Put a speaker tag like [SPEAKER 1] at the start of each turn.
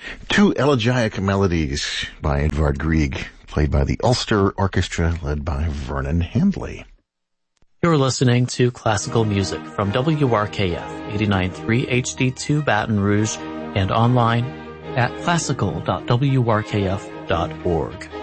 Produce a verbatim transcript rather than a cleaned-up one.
[SPEAKER 1] Two elegiac melodies by Edvard Grieg, played by the Ulster Orchestra, led by Vernon Handley.
[SPEAKER 2] You're listening to classical music from W R K F eighty-nine point three H D two Baton Rouge and online at classical dot w r k f dot org.